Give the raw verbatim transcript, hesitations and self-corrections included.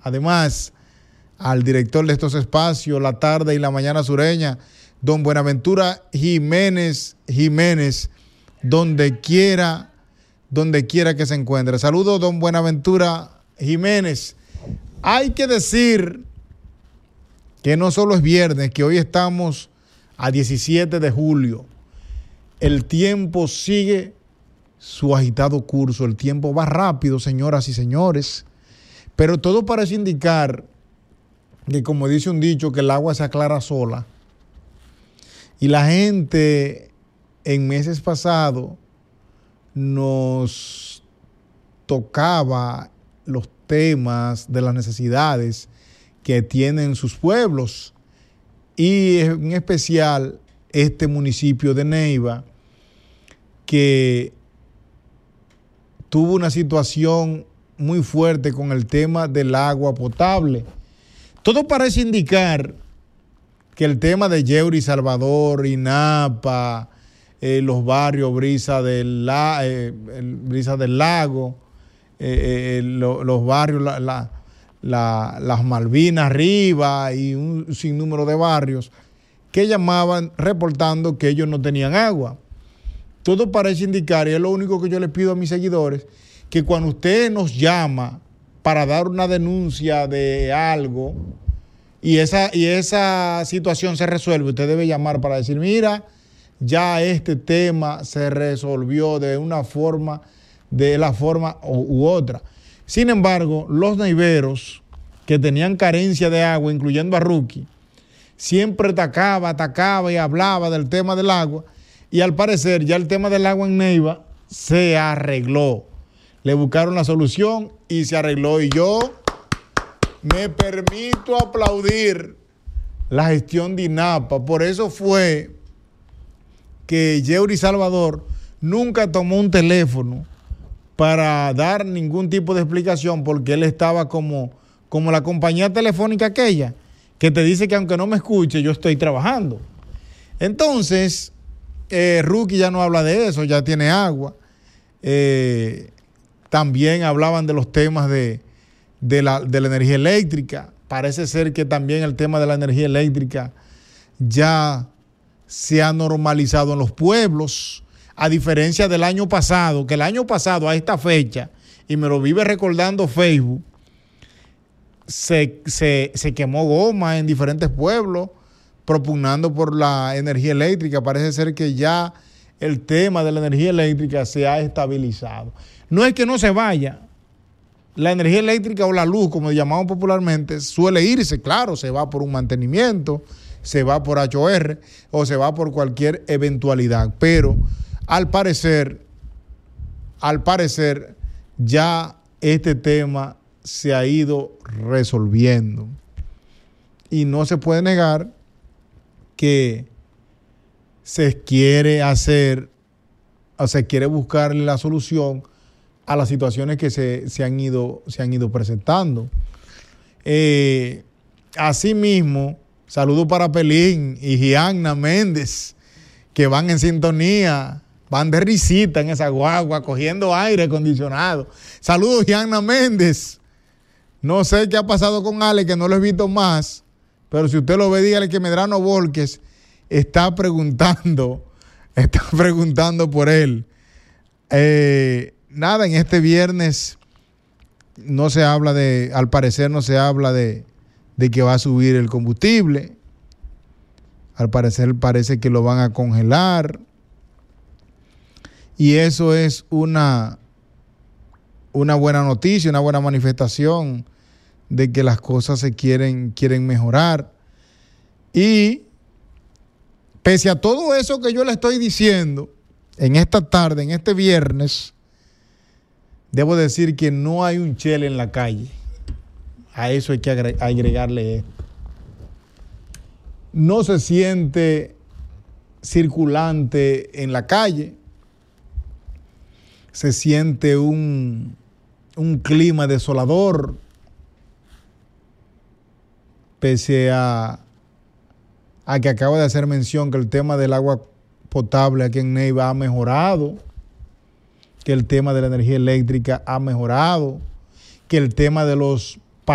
Además, al director de estos espacios, La Tarde y La Mañana Sureña, don Buenaventura Jiménez Jiménez, donde quiera, donde quiera que se encuentre. Saludos, don Buenaventura Jiménez. Hay que decir que no solo es viernes, que hoy estamos a diecisiete de julio. El tiempo sigue su agitado curso, el tiempo va rápido, señoras y señores, pero todo parece indicar que, como dice un dicho, que el agua se aclara sola. Y la gente en meses pasados nos tocaba los temas de las necesidades que tienen sus pueblos, y en especial este municipio de Neiva, que tuvo una situación muy fuerte con el tema del agua potable. Todo parece indicar que el tema de Yeuri, Salvador, Inapa, eh, los barrios Brisa del, la, eh, el Brisa del Lago, eh, eh, lo, los barrios, la, la, la, las Malvinas arriba y un sinnúmero de barrios que llamaban reportando que ellos no tenían agua. Todo parece indicar, y es lo único que yo les pido a mis seguidores, que cuando usted nos llama para dar una denuncia de algo y esa, y esa situación se resuelve, usted debe llamar para decir, mira, ya este tema se resolvió de una forma, de la forma u otra. Sin embargo, los neiveros que tenían carencia de agua, incluyendo a Rookie, siempre atacaba, atacaba y hablaba del tema del agua, y al parecer ya el tema del agua en Neiva se arregló. Le buscaron la solución y se arregló, y yo me permito aplaudir la gestión de Inapa. Por eso fue que Yeuri Salvador nunca tomó un teléfono para dar ningún tipo de explicación, porque él estaba como, como la compañía telefónica aquella, que te dice que aunque no me escuche, yo estoy trabajando. Entonces, eh, Rookie ya no habla de eso, ya tiene agua. Eh, también hablaban de los temas de, de, la, de la energía eléctrica. Parece ser que también el tema de la energía eléctrica ya se ha normalizado en los pueblos, a diferencia del año pasado, que el año pasado a esta fecha, y me lo vive recordando Facebook, se, se, se quemó goma en diferentes pueblos propugnando por la energía eléctrica. Parece ser que ya el tema de la energía eléctrica se ha estabilizado. No es que no se vaya, la energía eléctrica o la luz, como llamamos popularmente, suele irse, claro, se va por un mantenimiento, se va por H O R o se va por cualquier eventualidad, pero al parecer, al parecer ya este tema se ha ido resolviendo, y no se puede negar que se quiere hacer, o se quiere buscarle la solución a las situaciones que se, se, han, ido, se han ido presentando. Eh, asimismo, saludo para Pelín y Gianna Méndez, que van en sintonía, van de risita en esa guagua, cogiendo aire acondicionado. Saludos, Gianna Méndez. No sé qué ha pasado con Ale, que no lo he visto más, pero si usted lo ve, dígale que Medrano Volques está preguntando, está preguntando por él. Eh, nada, en este viernes no se habla de, al parecer no se habla de, de que va a subir el combustible. Al parecer parece que lo van a congelar. Y eso es una, una buena noticia, una buena manifestación de que las cosas se quieren, quieren mejorar. Y pese a todo eso que yo le estoy diciendo, en esta tarde, en este viernes, debo decir que no hay un chele en la calle. A eso hay que agregarle esto. No se siente circulante en la calle. Se siente un, un clima desolador, pese a, a que acabo de hacer mención que el tema del agua potable aquí en Neiva ha mejorado, que el tema de la energía eléctrica ha mejorado, que el tema de los